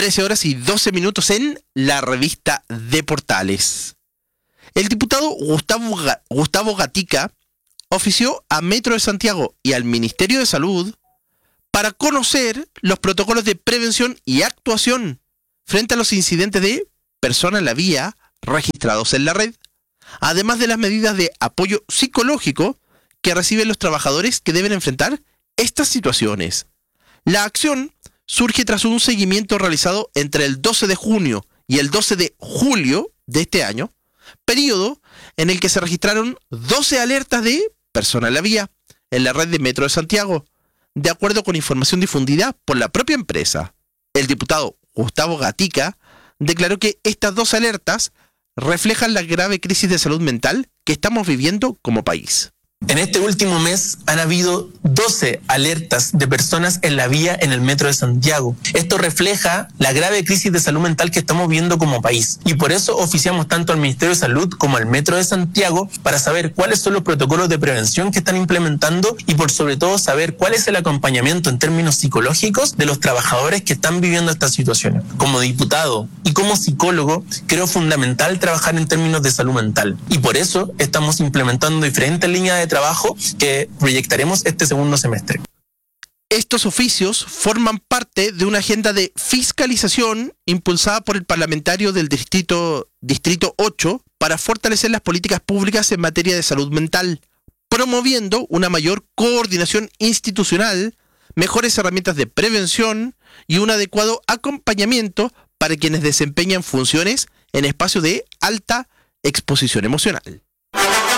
13 horas y 12 minutos en la revista de Portales. El diputado Gustavo Gatica ofició a Metro de Santiago y al Ministerio de Salud para conocer los protocolos de prevención y actuación frente a los incidentes de persona en la vía registrados en la red, además de las medidas de apoyo psicológico que reciben los trabajadores que deben enfrentar estas situaciones. La acción surge tras un seguimiento realizado entre el 12 de junio y el 12 de julio de este año, periodo en el que se registraron 12 alertas de persona en la vía en la red de Metro de Santiago, de acuerdo con información difundida por la propia empresa. El diputado Gustavo Gatica declaró que estas 12 alertas reflejan la grave crisis de salud mental que estamos viviendo como país. En este último mes han habido 12 alertas de personas en la vía en el Metro de Santiago. Esto refleja la grave crisis de salud mental que estamos viendo como país. Y por eso oficiamos tanto al Ministerio de Salud como al Metro de Santiago para saber cuáles son los protocolos de prevención que están implementando y por sobre todo saber cuál es el acompañamiento en términos psicológicos de los trabajadores que están viviendo estas situaciones. Como diputado y como psicólogo, creo fundamental trabajar en términos de salud mental. Y por eso estamos implementando diferentes líneas de trabajo que proyectaremos este segundo semestre. Estos oficios forman parte de una agenda de fiscalización impulsada por el parlamentario del Distrito 8 para fortalecer las políticas públicas en materia de salud mental, promoviendo una mayor coordinación institucional, mejores herramientas de prevención y un adecuado acompañamiento para quienes desempeñan funciones en espacios de alta exposición emocional.